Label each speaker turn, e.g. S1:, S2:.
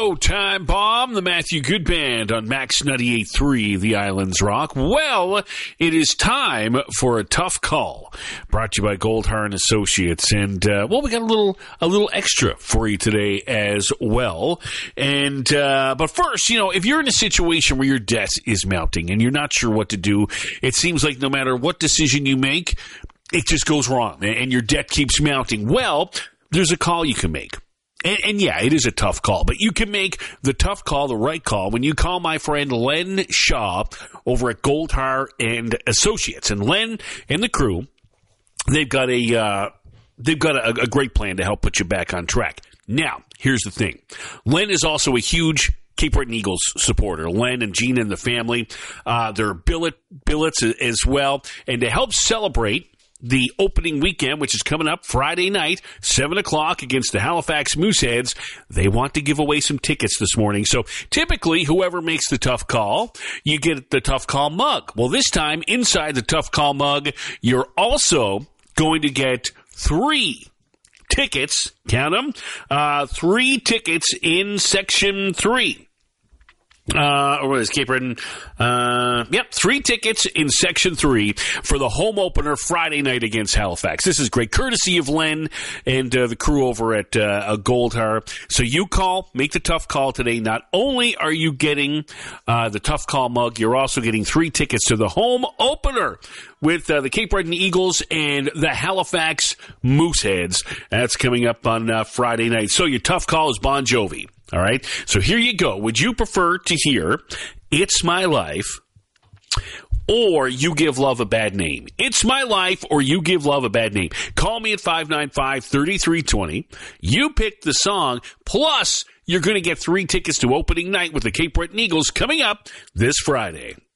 S1: go. Time Bomb, the Matthew Good Band on Max 98.3, The Islands Rock. Well, it is time for a tough call. Brought to you by Goldhar & Associates. And, we got a little extra for you today as well. And, but first, if you're in a situation where your debt is mounting and you're not sure what to do, it seems like no matter what decision you make, it just goes wrong and your debt keeps mounting. Well, there's a call you can make. And yeah, it is a tough call, but you can make the tough call, the right call, when you call my friend Len Shaw over at Goldhar and Associates. And Len and the crew, they've got a great plan to help put you back on track. Now, here's the thing. Len is also a huge Cape Breton Eagles supporter. Len and Gina and the family, they're billets as well. And to help celebrate the opening weekend, which is coming up Friday night, 7 o'clock against the Halifax Mooseheads, they want to give away some tickets this morning. So typically, whoever makes the tough call, you get the tough call mug. Well, this time, inside the tough call mug, you're also going to get 3 tickets, count them, 3 tickets in Section 3. Or what is Cape Breton? 3 tickets in Section 3 for the home opener Friday night against Halifax. This is great courtesy of Len and the crew over at Goldhar. So you call, make the tough call today. Not only are you getting the tough call mug, you're also getting 3 tickets to the home opener with the Cape Breton Eagles and the Halifax Mooseheads. That's coming up on Friday night. So your tough call is Bon Jovi. All right, so here you go. Would you prefer to hear It's My Life or You Give Love a Bad Name? It's My Life or You Give Love a Bad Name. Call me at 595-3320. You pick the song, plus you're going to get 3 tickets to opening night with the Cape Breton Eagles coming up this Friday.